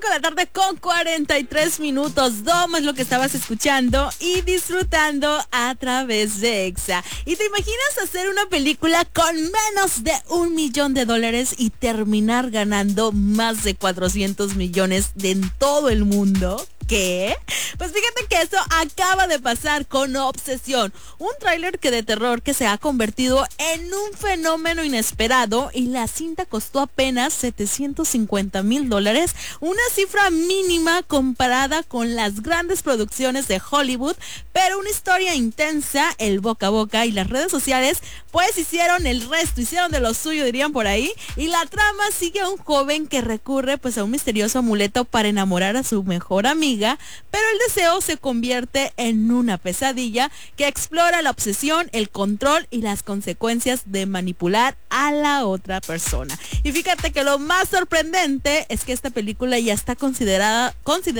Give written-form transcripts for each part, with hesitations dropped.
5 de la tarde con 43 minutos. Dom es lo que estabas escuchando y disfrutando a través de Exa. ¿Y te imaginas hacer una película con menos de $1 millón y terminar ganando más de 400 millones en todo el mundo? ¿Qué? Pues fíjate que eso acaba de pasar con Obsesión, un tráiler de terror que se ha convertido en un fenómeno inesperado, y la cinta costó apenas $750,000, una cifra mínima comparada con las grandes producciones de Hollywood, pero una historia intensa. El boca a boca y las redes sociales pues hicieron el resto, hicieron de lo suyo, dirían por ahí, y la trama sigue a un joven que recurre pues a un misterioso amuleto para enamorar a su mejor amiga, pero el deseo se convierte en una pesadilla que explora la obsesión, el control y las consecuencias de manipular a la otra persona. Y fíjate que lo más sorprendente es que esta película ya está considerada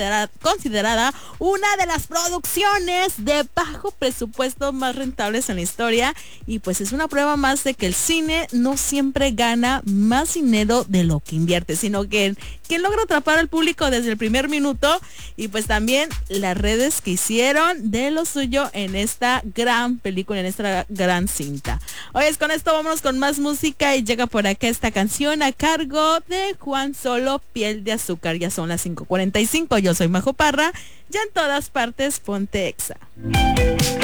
una de las producciones de bajo presupuesto más rentables en la historia, y pues es una prueba más de que el cine no siempre gana más dinero de lo que invierte, sino que quien logra atrapar al público desde el primer minuto, y pues también las redes que hicieron de lo suyo en esta gran película, en esta gran cinta. Oye, con esto vámonos con más música, y llega por acá esta canción a cargo de Juan Solo, Piel de Azúcar. Ya son las 5:45, yo soy Majo Parra, ya en todas partes ponte Exa.